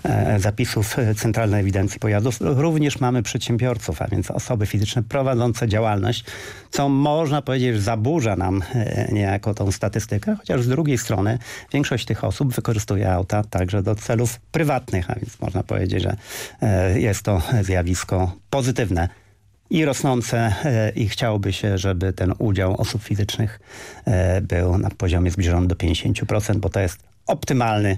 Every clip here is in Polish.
zapisów Centralnej Ewidencji Pojazdów również mamy przedsiębiorców, a więc osoby fizyczne prowadzące działalność, co można powiedzieć, że zaburza nam niejako tą statystykę, chociaż z drugiej strony większość tych osób wykorzystuje auta także do celów prywatnych, a więc można powiedzieć, że jest to zjawisko pozytywne i rosnące i chciałoby się, żeby ten udział osób fizycznych był na poziomie zbliżonym do 50%, bo to jest optymalny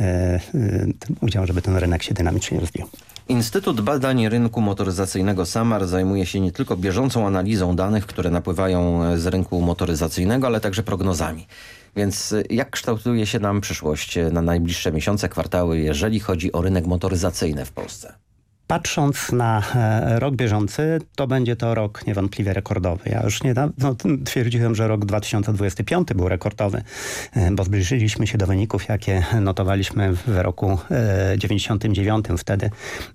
ten udział, żeby ten rynek się dynamicznie rozwijał. Instytut Badań Rynku Motoryzacyjnego SAMAR zajmuje się nie tylko bieżącą analizą danych, które napływają z rynku motoryzacyjnego, ale także prognozami. Więc jak kształtuje się nam przyszłość na najbliższe miesiące, kwartały, jeżeli chodzi o rynek motoryzacyjny w Polsce? Patrząc na rok bieżący, to będzie to rok niewątpliwie rekordowy. Ja już niedawno twierdziłem, że rok 2025 był rekordowy, bo zbliżyliśmy się do wyników, jakie notowaliśmy w roku 99. Wtedy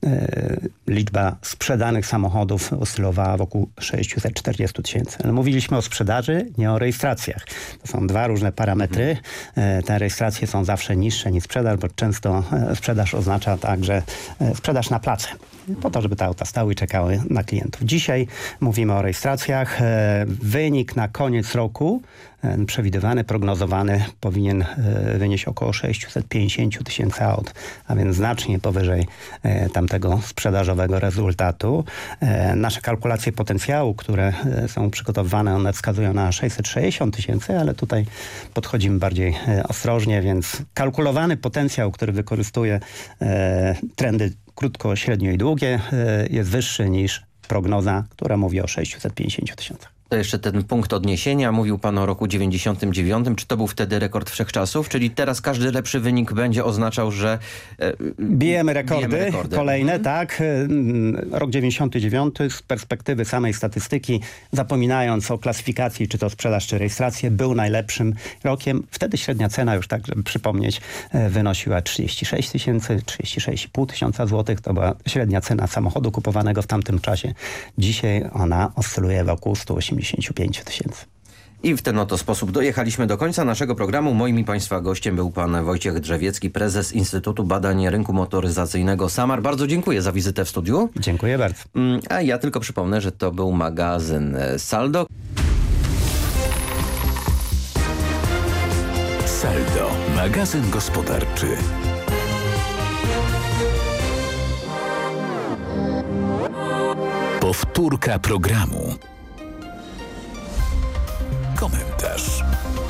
liczba sprzedanych samochodów oscylowała wokół 640 000. Ale mówiliśmy o sprzedaży, nie o rejestracjach. To są dwa różne parametry. Te rejestracje są zawsze niższe niż sprzedaż, bo często sprzedaż oznacza także sprzedaż na place, po to, żeby te auta stały i czekały na klientów. Dzisiaj mówimy o rejestracjach. Wynik na koniec roku przewidywany, prognozowany powinien wynieść około 650 000 aut, a więc znacznie powyżej tamtego sprzedażowego rezultatu. Nasze kalkulacje potencjału, które są przygotowywane, one wskazują na 660 000, ale tutaj podchodzimy bardziej ostrożnie, więc kalkulowany potencjał, który wykorzystuje trendy krótko, średnio i długie, jest wyższy niż prognoza, która mówi o 650 000. To jeszcze ten punkt odniesienia. Mówił pan o roku 99. Czy to był wtedy rekord wszechczasów? Czyli teraz każdy lepszy wynik będzie oznaczał, że bijemy rekordy. Kolejne, tak. Rok 99 z perspektywy samej statystyki, zapominając o klasyfikacji, czy to sprzedaż, czy rejestrację, był najlepszym rokiem. Wtedy średnia cena, już tak, żeby przypomnieć, wynosiła 36 000, 36,5 tysiąca złotych. To była średnia cena samochodu kupowanego w tamtym czasie. Dzisiaj ona oscyluje wokół 185 000. I w ten oto sposób dojechaliśmy do końca naszego programu. Moim i państwa gościem był pan Wojciech Drzewiecki, prezes Instytutu Badań Rynku Motoryzacyjnego SAMAR. Bardzo dziękuję za wizytę w studiu. Dziękuję bardzo. A ja tylko przypomnę, że to był magazyn Saldo. Saldo, magazyn gospodarczy. Powtórka programu. Komentarz.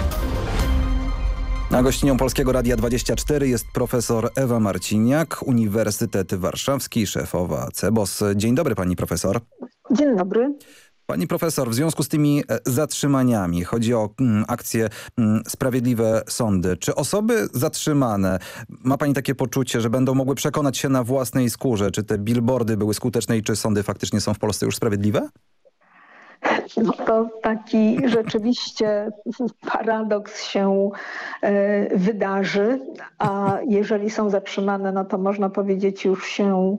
A gościnią Polskiego Radia 24 jest profesor Ewa Marciniak, Uniwersytet Warszawski, szefowa CEBOS. Dzień dobry pani profesor. Dzień dobry. Pani profesor, w związku z tymi zatrzymaniami, chodzi o akcję Sprawiedliwe Sądy. Czy osoby zatrzymane, ma pani takie poczucie, że będą mogły przekonać się na własnej skórze, czy te billboardy były skuteczne i czy sądy faktycznie są w Polsce już sprawiedliwe? No to taki rzeczywiście paradoks się wydarzy, a jeżeli są zatrzymane, no to można powiedzieć już się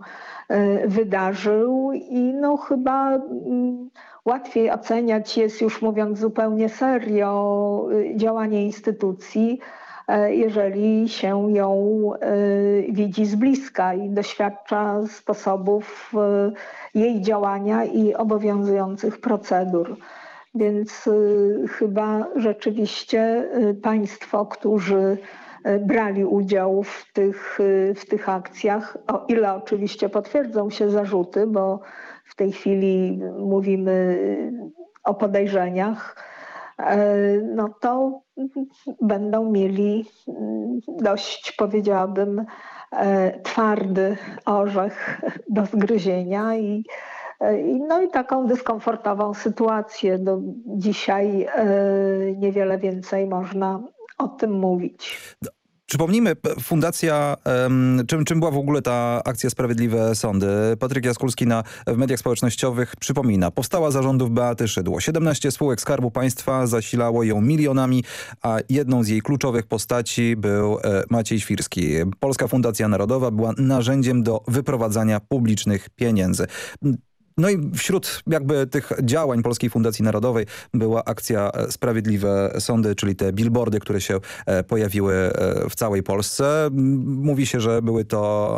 wydarzył i no chyba łatwiej oceniać jest, już mówiąc zupełnie serio, działanie instytucji, jeżeli się ją widzi z bliska i doświadcza sposobów jej działania i obowiązujących procedur. Więc chyba rzeczywiście państwo, którzy brali udział w tych akcjach, o ile oczywiście potwierdzą się zarzuty, bo w tej chwili mówimy o podejrzeniach, no to będą mieli dość, powiedziałabym, twardy orzech do zgryzienia i taką dyskomfortową sytuację. Dzisiaj niewiele więcej można o tym mówić. Przypomnijmy, fundacja, czym była w ogóle ta akcja Sprawiedliwe Sądy? Patryk Jaskulski w mediach społecznościowych przypomina. Powstała za rządów Beaty Szydło. 17 spółek Skarbu Państwa zasilało ją milionami, a jedną z jej kluczowych postaci był Maciej Świrski. Polska Fundacja Narodowa była narzędziem do wyprowadzania publicznych pieniędzy. No i wśród jakby tych działań Polskiej Fundacji Narodowej była akcja Sprawiedliwe Sądy, czyli te billboardy, które się pojawiły w całej Polsce. Mówi się, że były to